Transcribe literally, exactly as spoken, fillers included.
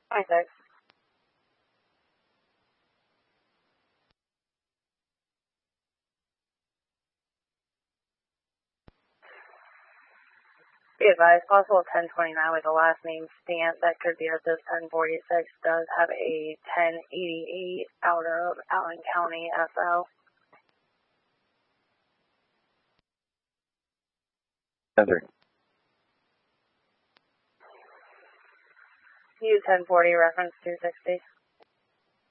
twenty-six. Be advised, possible ten twenty-nine with the last name Stant that could be at this ten forty-six does have a ten eighty-eight out of Allen County S O. Enter. U ten forty reference two sixty.